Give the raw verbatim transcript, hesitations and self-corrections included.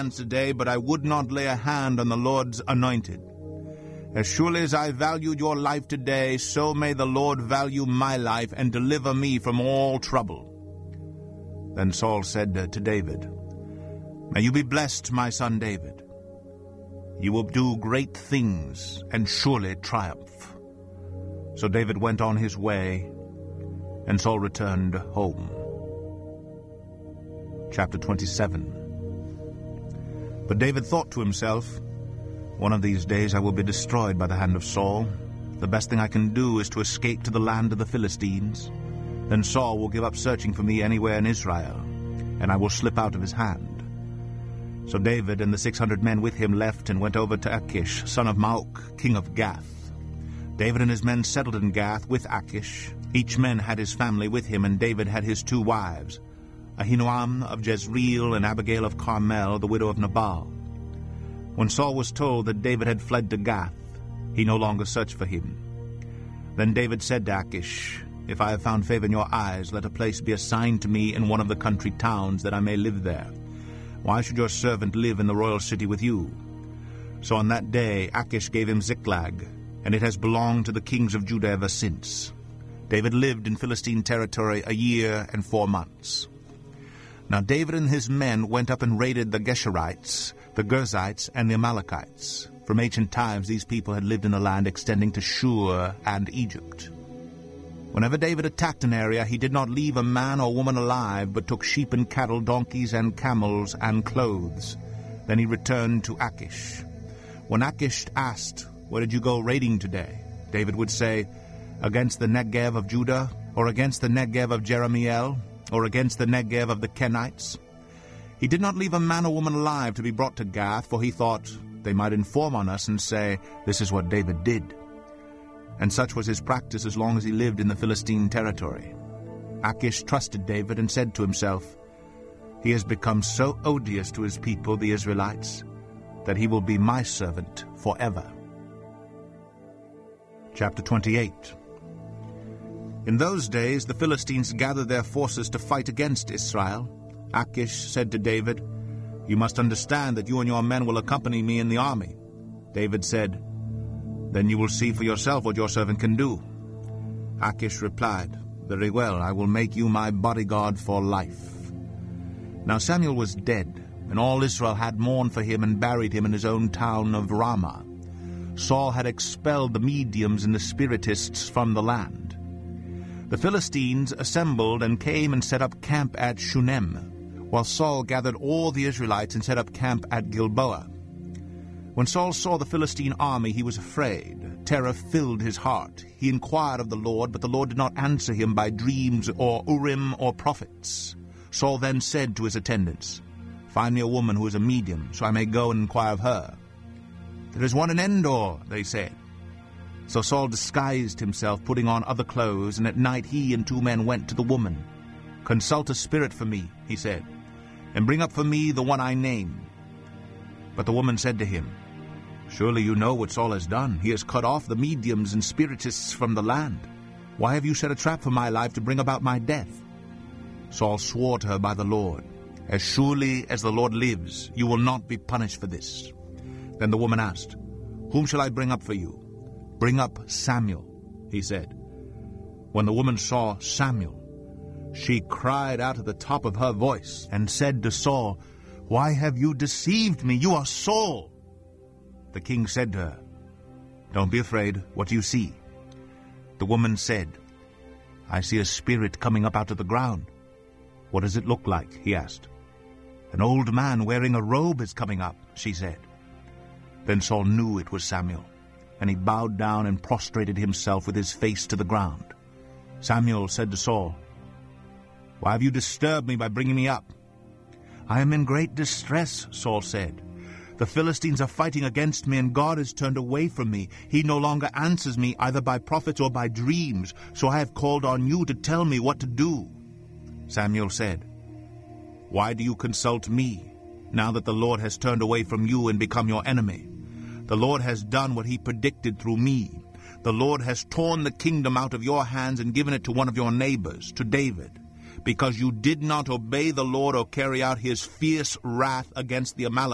hands today, but I would not lay a hand on the Lord's anointed. As surely as I valued your life today, so may the Lord value my life and deliver me from all trouble." Then Saul said to David, "May you be blessed, my son David. You will do great things and surely triumph." So David went on his way, and Saul returned home. Chapter twenty-seven. But David thought to himself, "One of these days I will be destroyed by the hand of Saul. The best thing I can do is to escape to the land of the Philistines. Then Saul will give up searching for me anywhere in Israel, and I will slip out of his hand." So David and the six hundred men with him left and went over to Achish, son of Maok, king of Gath. David and his men settled in Gath with Achish. Each man had his family with him, and David had his two wives, Ahinoam of Jezreel and Abigail of Carmel, the widow of Nabal. When Saul was told that David had fled to Gath, he no longer searched for him. Then David said to Achish, "If I have found favor in your eyes, let a place be assigned to me in one of the country towns, that I may live there. Why should your servant live in the royal city with you?" So on that day Achish gave him Ziklag, and it has belonged to the kings of Judah ever since. David lived in Philistine territory a year and four months. Now David and his men went up and raided the Geshurites, the Girzites, and the Amalekites. From ancient times these people had lived in the land extending to Shur and Egypt. Whenever David attacked an area, he did not leave a man or woman alive, but took sheep and cattle, donkeys and camels, and clothes. Then he returned to Achish. When Achish asked, "Where did you go raiding today?" David would say, "Against the Negev of Judah, or against the Negev of Jerahmeel, or against the Negev of the Kenites." He did not leave a man or woman alive to be brought to Gath, for he thought, "They might inform on us and say, 'This is what David did.'" And such was his practice as long as he lived in the Philistine territory. Achish trusted David and said to himself, "He has become so odious to his people, the Israelites, that he will be my servant forever." Chapter twenty-eight. In those days the Philistines gathered their forces to fight against Israel. Achish said to David, "You must understand that you and your men will accompany me in the army." David said, "Then you will see for yourself what your servant can do." Achish replied, "Very well, I will make you my bodyguard for life." Now Samuel was dead, and all Israel had mourned for him and buried him in his own town of Ramah. Saul had expelled the mediums and the spiritists from the land. The Philistines assembled and came and set up camp at Shunem, while Saul gathered all the Israelites and set up camp at Gilboa. When Saul saw the Philistine army, he was afraid. Terror filled his heart. He inquired of the Lord, but the Lord did not answer him by dreams or Urim or prophets. Saul then said to his attendants, "Find me a woman who is a medium, so I may go and inquire of her." "There is one in Endor," they said. So Saul disguised himself, putting on other clothes, and at night he and two men went to the woman. "Consult a spirit for me," he said, "and bring up for me the one I name." But the woman said to him, "Surely you know what Saul has done. He has cut off the mediums and spiritists from the land. Why have you set a trap for my life to bring about my death?" Saul swore to her by the Lord, "As surely as the Lord lives, you will not be punished for this." Then the woman asked, "Whom shall I bring up for you?" "Bring up Samuel," he said. When the woman saw Samuel, she cried out at the top of her voice and said to Saul, "Why have you deceived me? You are Saul." The king said to her, "Don't be afraid. What do you see?" The woman said, "I see a spirit coming up out of the ground." "What does it look like?" he asked. "An old man wearing a robe is coming up," she said. Then Saul knew it was Samuel, and he bowed down and prostrated himself with his face to the ground. Samuel said to Saul, "Why have you disturbed me by bringing me up?" "I am in great distress," Saul said. "The Philistines are fighting against me, and God has turned away from me. He no longer answers me either by prophets or by dreams, so I have called on you to tell me what to do." Samuel said, "Why do you consult me, now that the Lord has turned away from you and become your enemy? The Lord has done what he predicted through me. The Lord has torn the kingdom out of your hands and given it to one of your neighbors, to David, because you did not obey the Lord or carry out his fierce wrath against the Amalekites.